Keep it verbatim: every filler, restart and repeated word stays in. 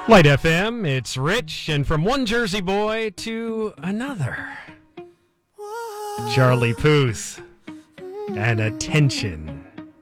Light F M, it's Rich, and from one Jersey boy to another, Charlie Puth, and Attention.